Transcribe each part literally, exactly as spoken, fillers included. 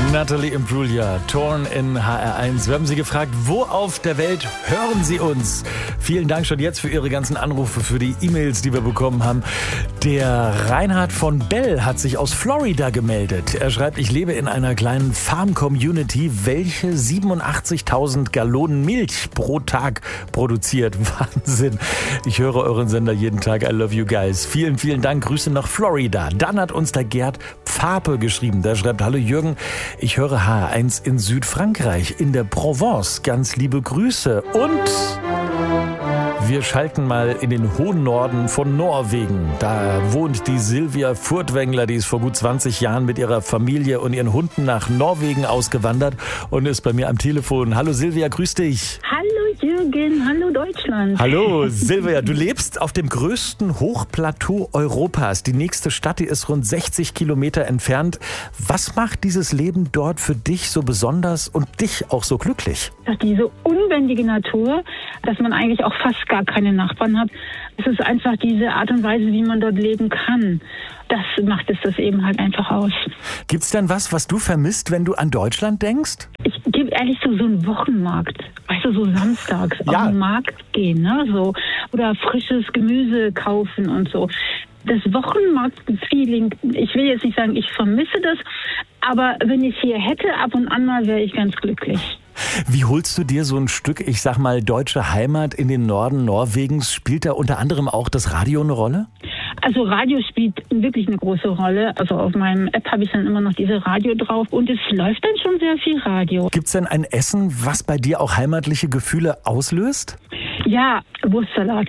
Natalie Imbruglia, Torn in H R eins. Wir haben Sie gefragt, wo auf der Welt hören Sie uns? Vielen Dank schon jetzt für Ihre ganzen Anrufe, für die E-Mails, die wir bekommen haben. Der Reinhard von Bell hat sich aus Florida gemeldet. Er schreibt, ich lebe in einer kleinen Farm-Community, welche siebenundachtzigtausend Gallonen Milch pro Tag produziert. Wahnsinn. Ich höre euren Sender jeden Tag. I love you guys. Vielen, vielen Dank. Grüße nach Florida. Dann hat uns der Gerd Pfape geschrieben. Der schreibt, hallo Jürgen, ich höre H R eins in Südfrankreich, in der Provence. Ganz liebe Grüße. Und wir schalten mal in den hohen Norden von Norwegen. Da wohnt die Silvia Furtwängler, die ist vor gut zwanzig Jahren mit ihrer Familie und ihren Hunden nach Norwegen ausgewandert und ist bei mir am Telefon. Hallo Silvia, grüß dich. Hallo Jürgen, hallo Deutschland. Hallo Silvia, du lebst auf dem größten Hochplateau Europas. Die nächste Stadt, die ist rund sechzig Kilometer entfernt. Was macht dieses Leben dort für dich so besonders und dich auch so glücklich? Diese unbändige Natur, dass man eigentlich auch fast gar keine Nachbarn hat. Es ist einfach diese Art und Weise, wie man dort leben kann. Das macht es das eben halt einfach aus. Gibt's denn was, was du vermisst, wenn du an Deutschland denkst? Ich gebe ehrlich so, so einen Wochenmarkt. Weißt du, so samstags Ja. auf den Markt gehen, ne? So, oder frisches Gemüse kaufen und so. Das Wochenmarkt-Feeling, ich will jetzt nicht sagen, ich vermisse das, aber wenn ich es hier hätte, ab und an mal, wäre ich ganz glücklich. Wie holst du dir so ein Stück, ich sag mal, deutsche Heimat in den Norden Norwegens? Spielt da unter anderem auch das Radio eine Rolle? Also Radio spielt wirklich eine große Rolle. Also auf meinem App habe ich dann immer noch diese Radio drauf und es läuft dann schon sehr viel Radio. Gibt's denn ein Essen, was bei dir auch heimatliche Gefühle auslöst? Ja, Wurstsalat.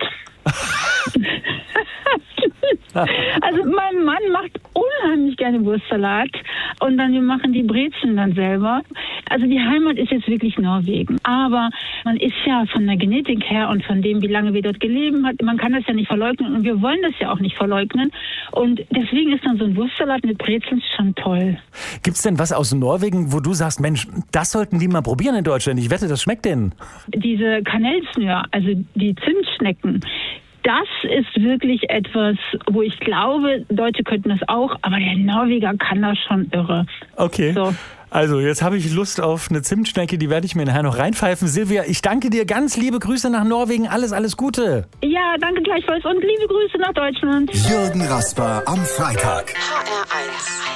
Also mein Mann macht unheimlich gerne Wurstsalat und dann wir machen die Brezeln dann selber. Also die Heimat ist jetzt wirklich Norwegen. Aber man ist ja von der Genetik her und von dem, wie lange wir dort gelebt haben, man kann das ja nicht verleugnen und wir wollen das ja auch nicht verleugnen. Und deswegen ist dann so ein Wurstsalat mit Brezeln schon toll. Gibt's denn was aus Norwegen, wo du sagst, Mensch, das sollten die mal probieren in Deutschland? Ich wette, das schmeckt denen. Diese Kanelsnör, also die Zimtschnecken, das ist wirklich etwas, wo ich glaube, Deutsche könnten das auch, aber der Norweger kann das schon irre. Okay. So. Also, jetzt habe ich Lust auf eine Zimtschnecke, die werde ich mir nachher noch reinpfeifen. Silvia, ich danke dir, ganz liebe Grüße nach Norwegen, alles, alles Gute. Ja, danke gleichfalls und liebe Grüße nach Deutschland. Jürgen Rasper am Freitag. H R eins.